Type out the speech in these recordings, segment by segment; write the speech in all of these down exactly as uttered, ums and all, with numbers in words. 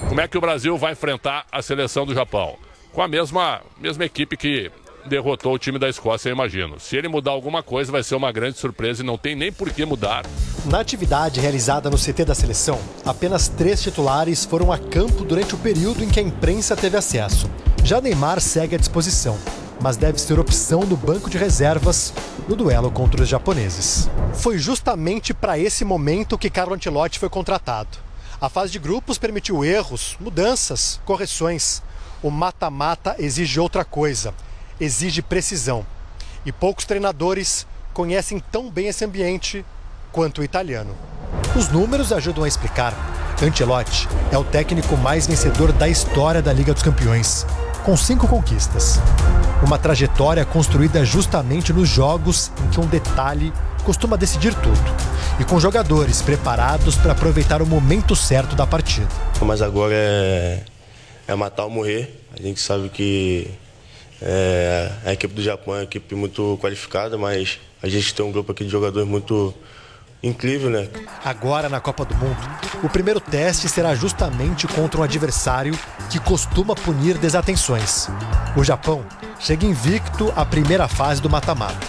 Como é que o Brasil vai enfrentar a seleção do Japão? Com a mesma, mesma equipe que derrotou o time da Escócia, eu imagino. Se ele mudar alguma coisa, vai ser uma grande surpresa e não tem nem por que mudar. Na atividade realizada no C T da seleção, apenas três titulares foram a campo durante o período em que a imprensa teve acesso. Já Neymar segue à disposição, mas deve ser opção do banco de reservas no duelo contra os japoneses. Foi justamente para esse momento que Carlo Ancelotti foi contratado. A fase de grupos permitiu erros, mudanças, correções. O mata-mata exige outra coisa. Exige precisão. E poucos treinadores conhecem tão bem esse ambiente quanto o italiano. Os números ajudam a explicar. Ancelotti é o técnico mais vencedor da história da Liga dos Campeões, com cinco conquistas. Uma trajetória construída justamente nos jogos em que um detalhe costuma decidir tudo. E com jogadores preparados para aproveitar o momento certo da partida. Mas agora é, é matar ou morrer. A gente sabe que É, a equipe do Japão é uma equipe muito qualificada, mas a gente tem um grupo aqui de jogadores muito incrível, né? Agora, na Copa do Mundo, o primeiro teste será justamente contra um adversário que costuma punir desatenções. O Japão chega invicto à primeira fase do mata-mata.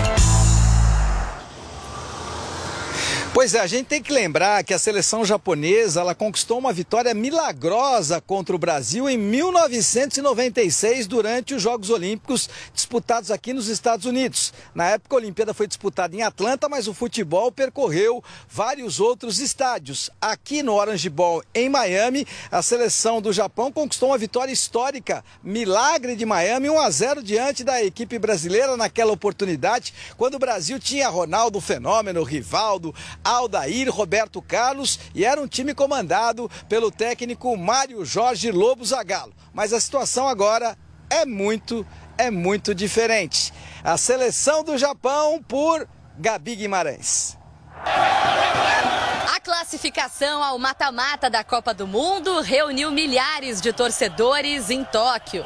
Pois é, a gente tem que lembrar que a seleção japonesa ela conquistou uma vitória milagrosa contra o Brasil em mil novecentos e noventa e seis durante os Jogos Olímpicos disputados aqui nos Estados Unidos. Na época a Olimpíada foi disputada em Atlanta, mas o futebol percorreu vários outros estádios. Aqui no Orange Bowl em Miami, a seleção do Japão conquistou uma vitória histórica, milagre de Miami, um a zero diante da equipe brasileira naquela oportunidade, quando o Brasil tinha Ronaldo Fenômeno, Rivaldo, Aldair, Roberto Carlos e era um time comandado pelo técnico Mário Jorge Lobo Zagallo. Mas a situação agora é muito, é muito diferente. A seleção do Japão por Gabi Guimarães. A classificação ao mata-mata da Copa do Mundo reuniu milhares de torcedores em Tóquio.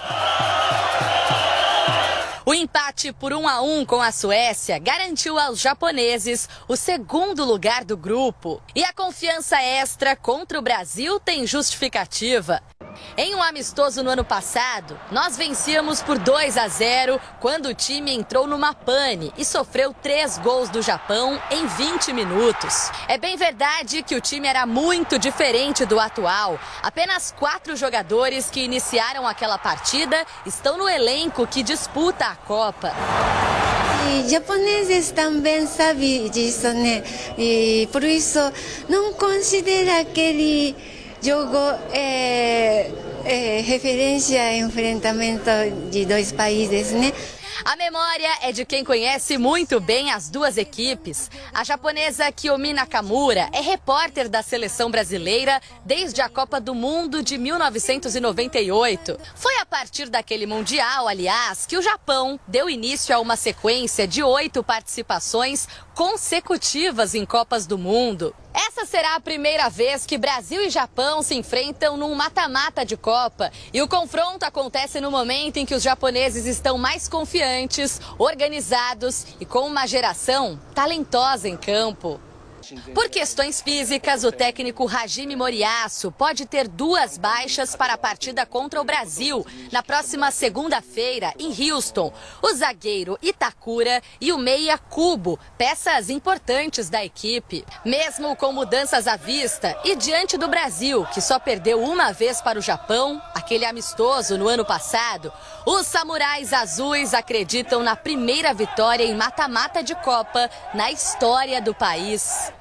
O empate por um a um com a Suécia garantiu aos japoneses o segundo lugar do grupo. E a confiança extra contra o Brasil tem justificativa. Em um amistoso no ano passado, nós vencíamos por dois a zero quando o time entrou numa pane e sofreu três gols do Japão em vinte minutos. É bem verdade que o time era muito diferente do atual. Apenas quatro jogadores que iniciaram aquela partida estão no elenco que disputa a Copa. E japoneses também sabem disso, né? E por isso não considera aquele jogo é, é, referência ao enfrentamento de dois países, né? A memória é de quem conhece muito bem as duas equipes. A japonesa Kiyomi Nakamura é repórter da seleção brasileira desde a Copa do Mundo de mil novecentos e noventa e oito. Foi a partir daquele Mundial, aliás, que o Japão deu início a uma sequência de oito participações consecutivas em Copas do Mundo. Essa será a primeira vez que Brasil e Japão se enfrentam num mata-mata de Copa. E o confronto acontece no momento em que os japoneses estão mais confiantes, organizados e com uma geração talentosa em campo. Por questões físicas, o técnico Hajime Moriyasu pode ter duas baixas para a partida contra o Brasil na próxima segunda-feira em Houston. O zagueiro Itakura e o meia Kubo, peças importantes da equipe. Mesmo com mudanças à vista e diante do Brasil, que só perdeu uma vez para o Japão, aquele amistoso no ano passado, os samurais azuis acreditam na primeira vitória em mata-mata de Copa na história do país.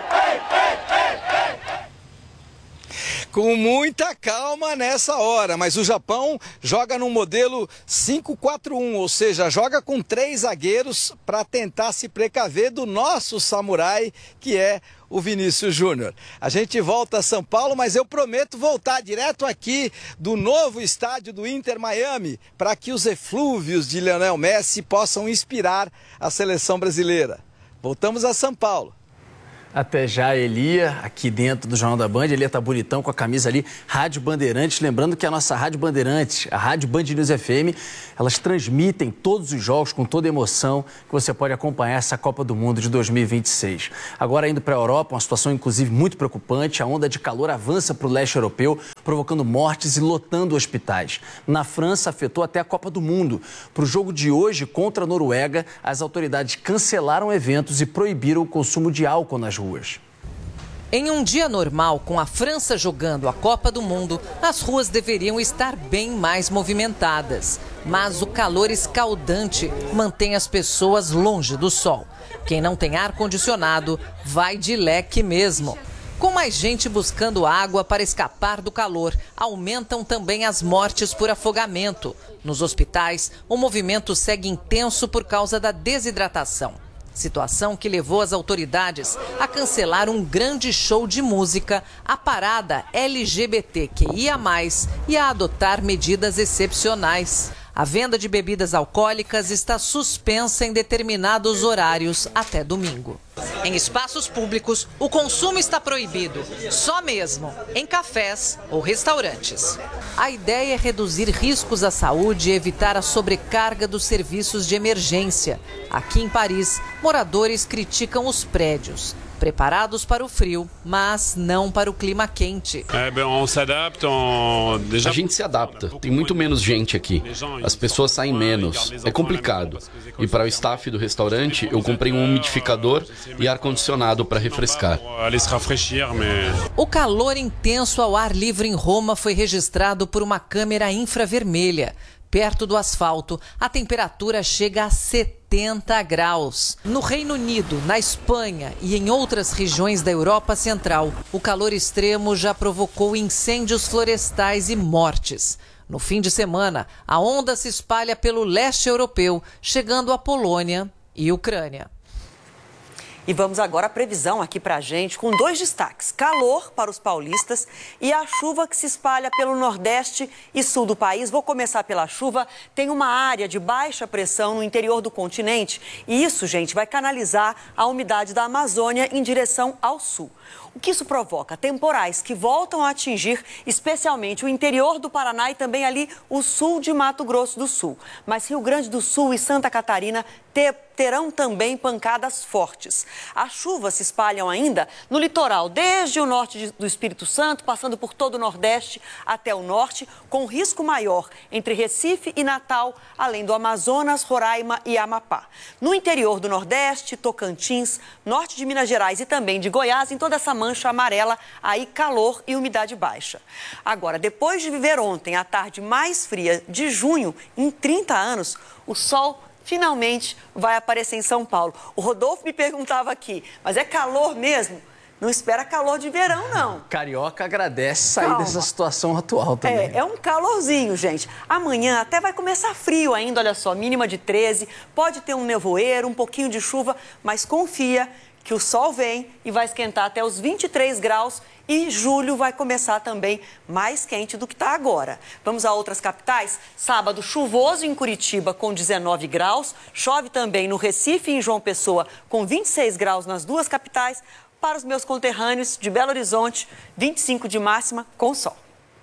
Com muita calma nessa hora, mas o Japão joga num modelo cinco quatro um, ou seja, joga com três zagueiros para tentar se precaver do nosso samurai, que é o Vinícius Júnior. A gente volta a São Paulo, mas eu prometo voltar direto aqui do novo estádio do Inter Miami, para que os eflúvios de Lionel Messi possam inspirar a seleção brasileira. Voltamos a São Paulo. Até já, Elia, aqui dentro do Jornal da Band. Elia tá bonitão com a camisa ali, Rádio Bandeirantes. Lembrando que a nossa Rádio Bandeirantes, a Rádio Band News F M, elas transmitem todos os jogos com toda emoção que você pode acompanhar essa Copa do Mundo de dois mil e vinte e seis. Agora indo para a Europa, uma situação inclusive muito preocupante. A onda de calor avança para o leste europeu. provocando mortes e lotando hospitais. Na França, afetou até a Copa do Mundo. Para o jogo de hoje contra a Noruega, as autoridades cancelaram eventos e proibiram o consumo de álcool nas ruas. Em um dia normal, com a França jogando a Copa do Mundo, as ruas deveriam estar bem mais movimentadas. Mas o calor escaldante mantém as pessoas longe do sol. Quem não tem ar-condicionado vai de leque mesmo. Com mais gente buscando água para escapar do calor, aumentam também as mortes por afogamento. Nos hospitais, o movimento segue intenso por causa da desidratação. Situação que levou as autoridades a cancelar um grande show de música, a parada L G B T Q I A mais, e a adotar medidas excepcionais. A venda de bebidas alcoólicas está suspensa em determinados horários até domingo. Em espaços públicos, o consumo está proibido, só mesmo em cafés ou restaurantes. A ideia é reduzir riscos à saúde e evitar a sobrecarga dos serviços de emergência. Aqui em Paris, moradores criticam os prédios, preparados para o frio, mas não para o clima quente. A gente se adapta. Tem muito menos gente aqui. As pessoas saem menos. É complicado. E para o staff do restaurante, eu comprei um umidificador e ar-condicionado para refrescar. O calor intenso ao ar livre em Roma foi registrado por uma câmera infravermelha. Perto do asfalto, a temperatura chega a setenta graus. No Reino Unido, na Espanha e em outras regiões da Europa Central, o calor extremo já provocou incêndios florestais e mortes. No fim de semana, a onda se espalha pelo leste europeu, chegando à Polônia e Ucrânia. E vamos agora à previsão aqui pra gente, com dois destaques. Calor para os paulistas e a chuva que se espalha pelo nordeste e sul do país. Vou começar pela chuva. Tem uma área de baixa pressão no interior do continente e isso, gente, vai canalizar a umidade da Amazônia em direção ao sul. O que isso provoca? Temporais que voltam a atingir especialmente o interior do Paraná e também ali o sul de Mato Grosso do Sul. Mas Rio Grande do Sul e Santa Catarina ter, terão também pancadas fortes. As chuvas se espalham ainda no litoral, desde o norte de, do Espírito Santo, passando por todo o Nordeste até o norte, com risco maior entre Recife e Natal, além do Amazonas, Roraima e Amapá. No interior do Nordeste, Tocantins, norte de Minas Gerais e também de Goiás, em toda essa mancha amarela, aí calor e umidade baixa. Agora, depois de viver ontem a tarde mais fria de junho em trinta anos, o sol finalmente vai aparecer em São Paulo. O Rodolfo me perguntava aqui, mas é calor mesmo? Não espera calor de verão, não. Carioca agradece sair Calma. dessa situação atual também. É, é um calorzinho, gente. Amanhã até vai começar frio ainda, olha só, mínima de treze, pode ter um nevoeiro, um pouquinho de chuva, mas confia que o sol vem e vai esquentar até os vinte e três graus e julho vai começar também mais quente do que está agora. Vamos a outras capitais? Sábado chuvoso em Curitiba com dezenove graus, chove também no Recife e em João Pessoa com vinte e seis graus nas duas capitais. Para os meus conterrâneos de Belo Horizonte, vinte e cinco de máxima com sol.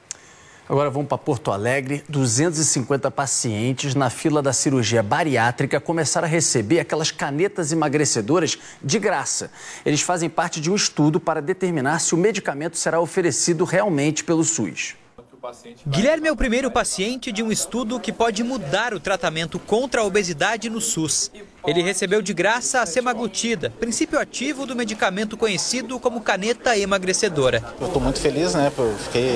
Agora vamos para Porto Alegre. duzentos e cinquenta pacientes na fila da cirurgia bariátrica começaram a receber aquelas canetas emagrecedoras de graça. Eles fazem parte de um estudo para determinar se o medicamento será oferecido realmente pelo SUS. Guilherme é o primeiro paciente de um estudo que pode mudar o tratamento contra a obesidade no SUS. Ele recebeu de graça a semaglutida, princípio ativo do medicamento conhecido como caneta emagrecedora. Eu estou muito feliz, né, por, fiquei,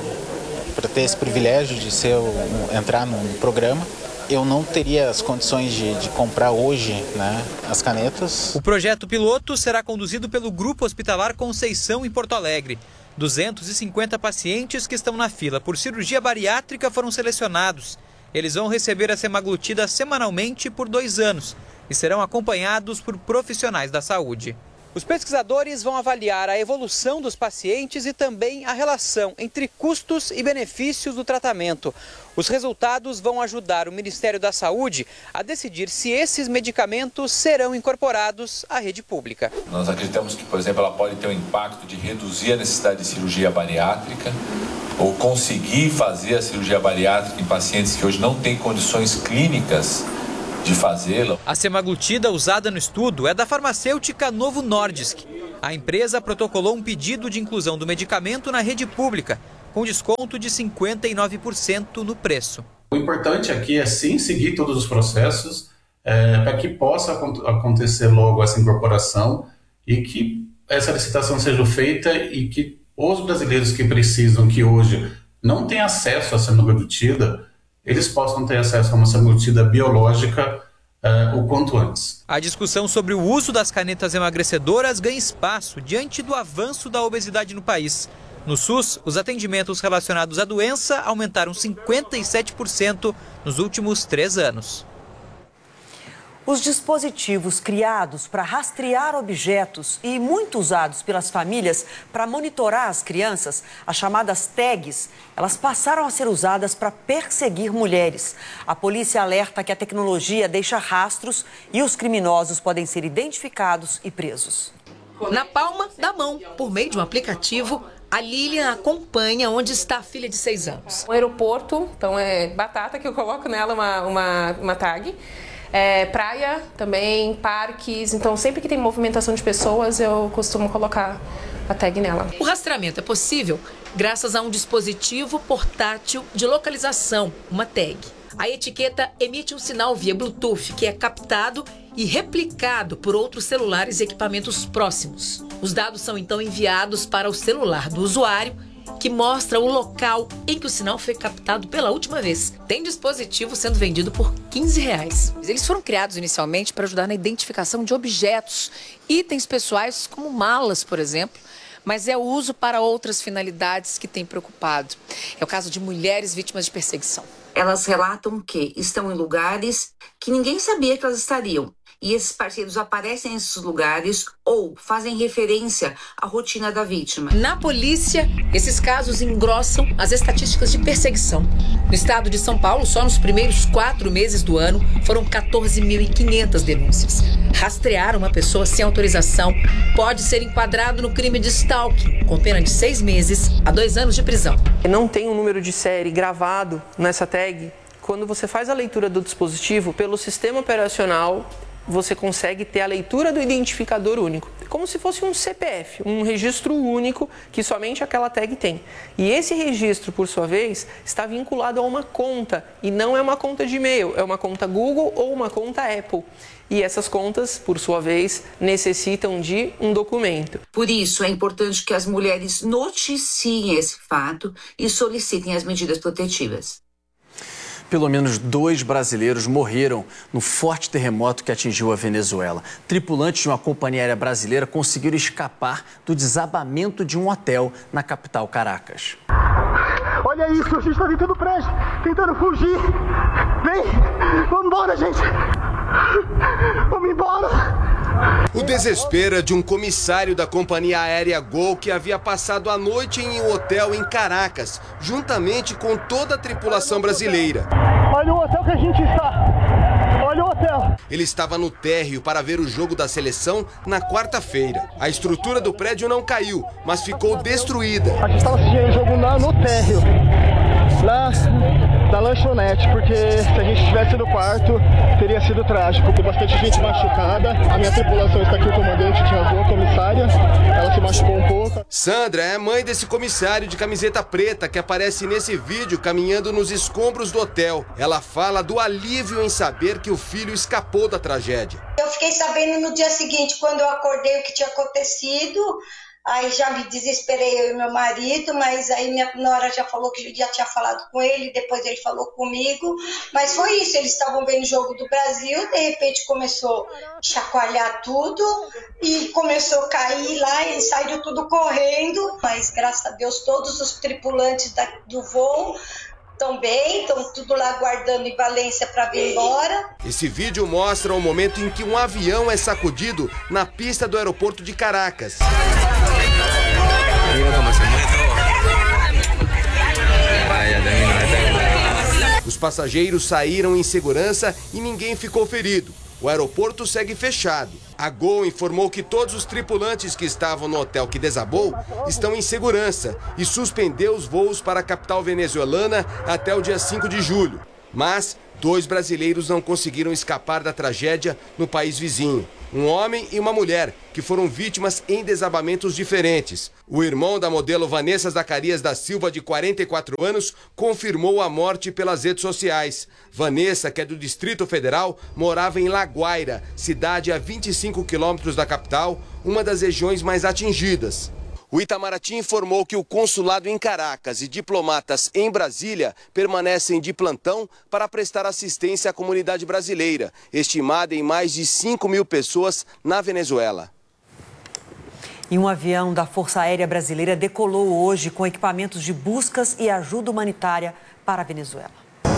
por ter esse privilégio de ser, um, entrar num programa. Eu não teria as condições de, de comprar hoje, né, as canetas. O projeto piloto será conduzido pelo Grupo Hospitalar Conceição em Porto Alegre. duzentos e cinquenta pacientes que estão na fila por cirurgia bariátrica foram selecionados. Eles vão receber a semaglutida semanalmente por dois anos e serão acompanhados por profissionais da saúde. Os pesquisadores vão avaliar a evolução dos pacientes e também a relação entre custos e benefícios do tratamento. Os resultados vão ajudar o Ministério da Saúde a decidir se esses medicamentos serão incorporados à rede pública. Nós acreditamos que, por exemplo, ela pode ter um impacto de reduzir a necessidade de cirurgia bariátrica ou conseguir fazer a cirurgia bariátrica em pacientes que hoje não têm condições clínicas de fazê-la. A semaglutida usada no estudo é da farmacêutica Novo Nordisk. A empresa protocolou um pedido de inclusão do medicamento na rede pública. com desconto de cinquenta e nove por cento no preço. O importante aqui é sim seguir todos os processos é, para que possa acontecer logo essa incorporação e que essa licitação seja feita e que os brasileiros que precisam, que hoje não têm acesso a semaglutida, eles possam ter acesso a uma semaglutida biológica uh, o quanto antes. A discussão sobre o uso das canetas emagrecedoras ganha espaço diante do avanço da obesidade no país. No SUS, os atendimentos relacionados à doença aumentaram cinquenta e sete por cento nos últimos três anos. Os dispositivos criados para rastrear objetos e muito usados pelas famílias para monitorar as crianças, as chamadas tags, elas passaram a ser usadas para perseguir mulheres. A polícia alerta que a tecnologia deixa rastros e os criminosos podem ser identificados e presos. Na palma da mão, por meio de um aplicativo, a Lilian acompanha onde está a filha de seis anos. O aeroporto, então é batata que eu coloco nela uma, uma, uma tag. É, praia também, parques, então sempre que tem movimentação de pessoas eu costumo colocar a tag nela. O rastreamento é possível graças a um dispositivo portátil de localização, uma tag. A etiqueta emite um sinal via Bluetooth que é captado e replicado por outros celulares e equipamentos próximos. Os dados são então enviados para o celular do usuário, que mostra o local em que o sinal foi captado pela última vez. Tem dispositivo sendo vendido por quinze reais. Eles foram criados inicialmente para ajudar na identificação de objetos, itens pessoais como malas, por exemplo, mas é o uso para outras finalidades que tem preocupado. É o caso de mulheres vítimas de perseguição. Elas relatam que estão em lugares que ninguém sabia que elas estariam. E esses parceiros aparecem nesses lugares ou fazem referência à rotina da vítima. Na polícia, esses casos engrossam as estatísticas de perseguição. No estado de São Paulo, só nos primeiros quatro meses do ano, foram quatorze mil e quinhentas denúncias. Rastrear uma pessoa sem autorização pode ser enquadrado no crime de stalking, com pena de seis meses a dois anos de prisão. Não tem um número de série gravado nessa tag. Quando você faz a leitura do dispositivo, pelo sistema operacional, você consegue ter a leitura do identificador único, como se fosse um C P F, um registro único que somente aquela tag tem. E esse registro, por sua vez, está vinculado a uma conta, e não é uma conta de e-mail, é uma conta Google ou uma conta Apple. E essas contas, por sua vez, necessitam de um documento. Por isso, é importante que as mulheres noticiem esse fato e solicitem as medidas protetivas. Pelo menos dois brasileiros morreram no forte terremoto que atingiu a Venezuela. Tripulantes de uma companhia aérea brasileira conseguiram escapar do desabamento de um hotel na capital Caracas. Olha isso, a gente está dentro do prédio, tentando fugir. Vem, vamos embora, gente. Vamos embora. O desespero é de um comissário da companhia aérea Gol que havia passado a noite em um hotel em Caracas, juntamente com toda a tripulação brasileira. Olha o hotel que a gente está. Olha o hotel. Ele estava no térreo para ver o jogo da seleção na quarta-feira. A estrutura do prédio não caiu, mas ficou destruída. A gente estava assistindo o jogo lá no térreo, lá da lanchonete, porque se a gente estivesse no quarto, teria sido trágico. Tem bastante gente machucada. A minha tripulação está aqui, o comandante, tinha avó, a comissária. Ela se machucou um pouco. Sandra é a mãe desse comissário de camiseta preta que aparece nesse vídeo caminhando nos escombros do hotel. Ela fala do alívio em saber que o filho escapou da tragédia. Eu fiquei sabendo no dia seguinte, quando eu acordei, o que tinha acontecido. Aí já me desesperei, eu e meu marido, mas aí minha nora já falou que já tinha falado com ele, depois ele falou comigo. Mas foi isso, eles estavam vendo o jogo do Brasil, de repente começou a chacoalhar tudo e começou a cair lá, eles saíram tudo correndo. Mas graças a Deus todos os tripulantes da, do voo estão bem, estão tudo lá aguardando em Valência para vir embora. Esse vídeo mostra o momento em que um avião é sacudido na pista do aeroporto de Caracas. Os passageiros saíram em segurança e ninguém ficou ferido. O aeroporto segue fechado. A Gol informou que todos os tripulantes que estavam no hotel que desabou estão em segurança e suspendeu os voos para a capital venezuelana até o dia cinco de julho. Mas dois brasileiros não conseguiram escapar da tragédia no país vizinho. um homem e uma mulher, que foram vítimas em desabamentos diferentes. O irmão da modelo Vanessa Zacarias da Silva, de quarenta e quatro anos, confirmou a morte pelas redes sociais. Vanessa, que é do Distrito Federal, morava em Laguaira, cidade a vinte e cinco quilômetros da capital, uma das regiões mais atingidas. O Itamaraty informou que o consulado em Caracas e diplomatas em Brasília permanecem de plantão para prestar assistência à comunidade brasileira, estimada em mais de cinco mil pessoas na Venezuela. E um avião da Força Aérea Brasileira decolou hoje com equipamentos de buscas e ajuda humanitária para a Venezuela.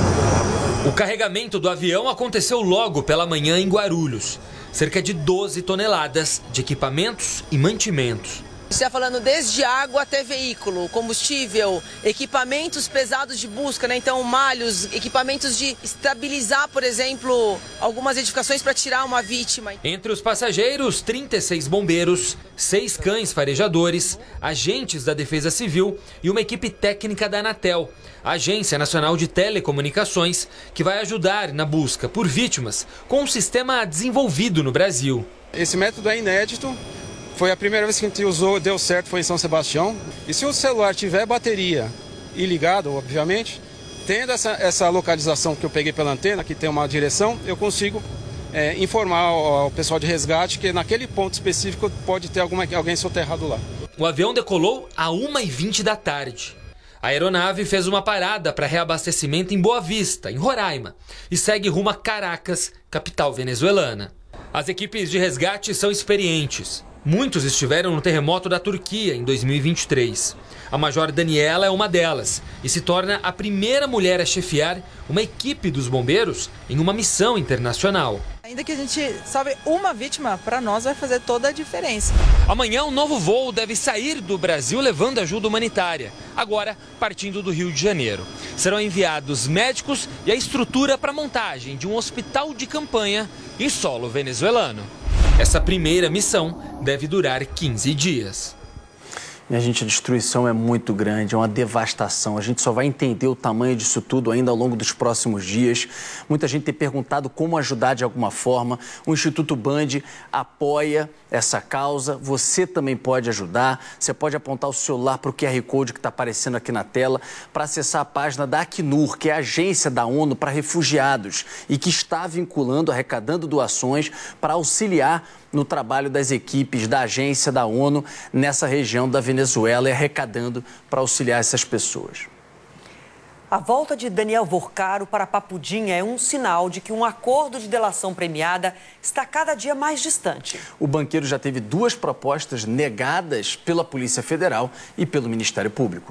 O carregamento do avião aconteceu logo pela manhã em Guarulhos. Cerca de doze toneladas de equipamentos e mantimentos. Está falando desde água até veículo, combustível, equipamentos pesados de busca, né? Então malhos, equipamentos de estabilizar, por exemplo, algumas edificações para tirar uma vítima. Entre os passageiros, trinta e seis bombeiros, seis cães farejadores, agentes da Defesa Civil e uma equipe técnica da Anatel, a Agência Nacional de Telecomunicações, que vai ajudar na busca por vítimas com um sistema desenvolvido no Brasil. Esse método é inédito. Foi a primeira vez que a gente usou, deu certo, foi em São Sebastião. E se o celular tiver bateria e ligado, obviamente, tendo essa, essa localização que eu peguei pela antena, que tem uma direção, eu consigo é, informar ao pessoal de resgate que naquele ponto específico pode ter alguma, alguém soterrado lá. O avião decolou a uma e vinte da tarde. A aeronave fez uma parada para reabastecimento em Boa Vista, em Roraima, e segue rumo a Caracas, capital venezuelana. As equipes de resgate são experientes. Muitos estiveram no terremoto da Turquia em dois mil e vinte e três. A Major Daniela é uma delas e se torna a primeira mulher a chefiar uma equipe dos bombeiros em uma missão internacional. Ainda que a gente salve uma vítima, para nós vai fazer toda a diferença. Amanhã um novo voo deve sair do Brasil levando ajuda humanitária, agora partindo do Rio de Janeiro. Serão enviados médicos e a estrutura para a montagem de um hospital de campanha em solo venezuelano. Essa primeira missão deve durar quinze dias. Minha gente, a destruição é muito grande, é uma devastação. A gente só vai entender o tamanho disso tudo ainda ao longo dos próximos dias. Muita gente tem perguntado como ajudar de alguma forma. O Instituto Band apoia essa causa. Você também pode ajudar. Você pode apontar o celular para o Q R Code que está aparecendo aqui na tela para acessar a página da Acnur, que é a agência da ONU para refugiados e que está vinculando, arrecadando doações para auxiliar no trabalho das equipes da agência da ONU nessa região da Venezuela e arrecadando para auxiliar essas pessoas. A volta de Daniel Vorcaro para Papudinha é um sinal de que um acordo de delação premiada está cada dia mais distante. O banqueiro já teve duas propostas negadas pela Polícia Federal e pelo Ministério Público.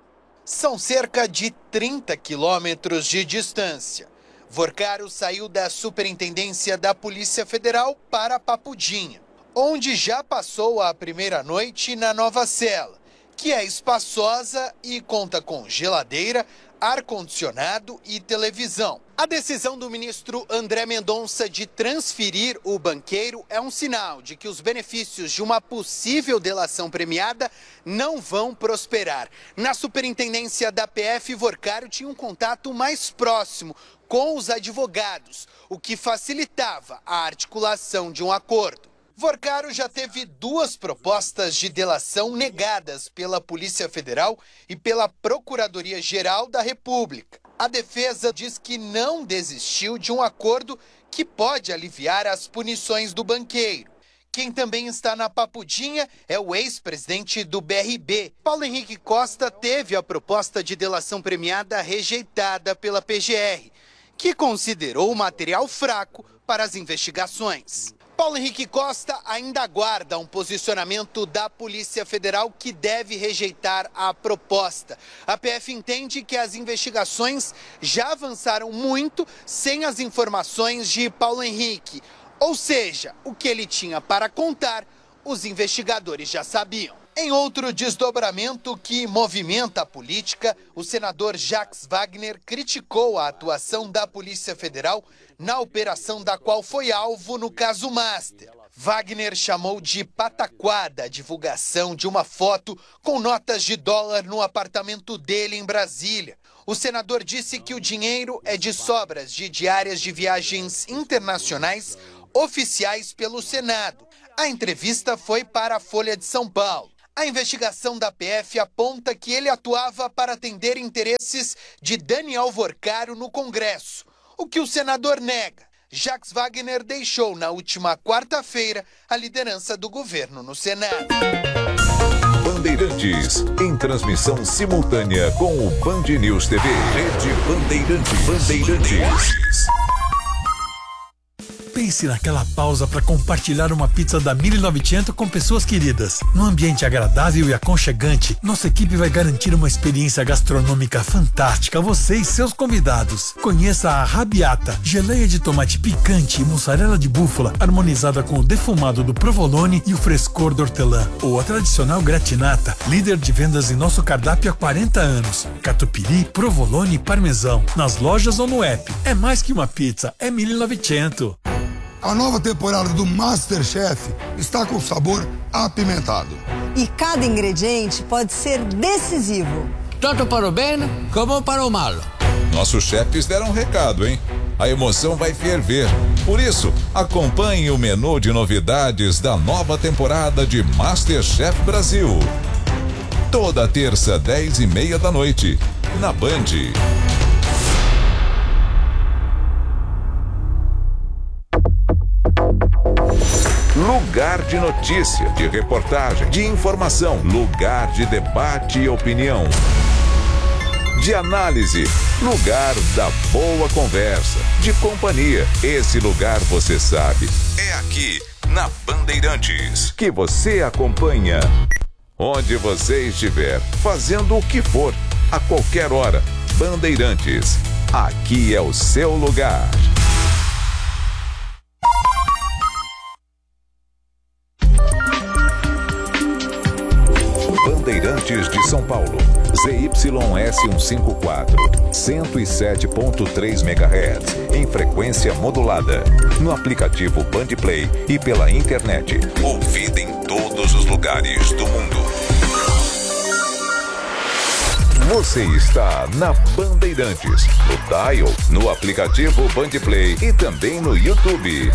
São cerca de trinta quilômetros de distância. Vorcaro saiu da Superintendência da Polícia Federal para Papudinha, onde já passou a primeira noite na nova cela, que é espaçosa e conta com geladeira, ar-condicionado e televisão. A decisão do ministro André Mendonça de transferir o banqueiro é um sinal de que os benefícios de uma possível delação premiada não vão prosperar. Na Superintendência da P F, Vorcaro tinha um contato mais próximo com os advogados, o que facilitava a articulação de um acordo. Vorcaro já teve duas propostas de delação negadas pela Polícia Federal e pela Procuradoria-Geral da República. A defesa diz que não desistiu de um acordo que pode aliviar as punições do banqueiro. Quem também está na Papudinha é o ex-presidente do B R B. Paulo Henrique Costa teve a proposta de delação premiada rejeitada pela P G R, que considerou o material fraco para as investigações. Paulo Henrique Costa ainda aguarda um posicionamento da Polícia Federal que deve rejeitar a proposta. A P F entende que as investigações já avançaram muito sem as informações de Paulo Henrique. Ou seja, o que ele tinha para contar, os investigadores já sabiam. Em outro desdobramento que movimenta a política, o senador Jacques Wagner criticou a atuação da Polícia Federal na operação da qual foi alvo no caso Master. Wagner chamou de pataquada a divulgação de uma foto com notas de dólar no apartamento dele em Brasília. O senador disse que o dinheiro é de sobras de diárias de viagens internacionais oficiais pelo Senado. A entrevista foi para a Folha de São Paulo. A investigação da P F aponta que ele atuava para atender interesses de Daniel Vorcário no Congresso, o que o senador nega. Jacques Wagner deixou na última quarta-feira a liderança do governo no Senado. Bandeirantes, em transmissão simultânea com o Band News T V. Rede Bandeirantes. Bandeirantes. Pense naquela pausa para compartilhar uma pizza da mil e novecentos com pessoas queridas. Num ambiente agradável e aconchegante, nossa equipe vai garantir uma experiência gastronômica fantástica a você e seus convidados. Conheça a Rabiata, geleia de tomate picante e mussarela de búfala, harmonizada com o defumado do provolone e o frescor do hortelã. Ou a tradicional gratinata, líder de vendas em nosso cardápio há quarenta anos. Catupiry, provolone e parmesão. Nas lojas ou no app. É mais que uma pizza, é mil e novecentos. A nova temporada do MasterChef está com sabor apimentado. E cada ingrediente pode ser decisivo. Tanto para o bem como para o mal. Nossos chefes deram um recado, hein? A emoção vai ferver. Por isso, acompanhe o menu de novidades da nova temporada de MasterChef Brasil. Toda terça, dez e meia da noite, na Band. Lugar de notícia, de reportagem, de informação, lugar de debate e opinião, de análise, lugar da boa conversa, de companhia. Esse lugar você sabe, é aqui na Bandeirantes, que você acompanha onde você estiver, fazendo o que for, a qualquer hora. Bandeirantes, aqui é o seu lugar. Bandeirantes de São Paulo, Z Y S cento e cinquenta e quatro, cento e sete ponto três megahertz, em frequência modulada, no aplicativo Band Play e pela internet, ouvida em todos os lugares do mundo. Você está na Bandeirantes, no Dial, no aplicativo Band Play e também no YouTube.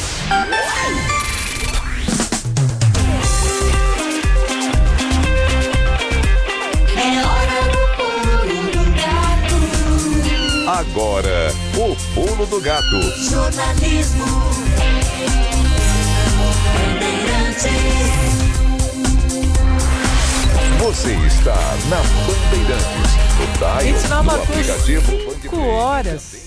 Agora, o Pulo do Gato. Jornalismo. Você está na Bandeirantes, no Dial, no aplicativo Band Play. cinco horas.